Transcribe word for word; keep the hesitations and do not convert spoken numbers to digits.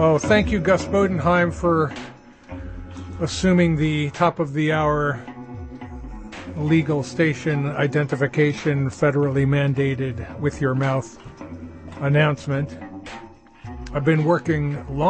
Oh, thank you, Gus Bodenheim, for assuming the top of the hour legal station identification federally mandated with your mouth announcement. I've been working long